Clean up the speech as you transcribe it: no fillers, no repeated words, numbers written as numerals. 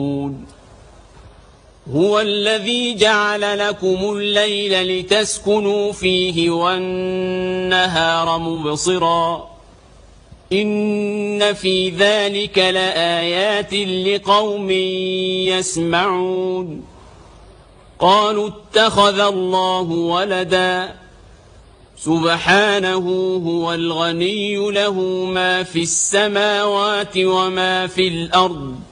هو الذي جعل لكم الليل لتسكنوا فيه والنهار مبصرا إن في ذلك لآيات لقوم يسمعون قالوا اتخذ الله ولدا سبحانه هو الغني له ما في السماوات وما في الأرض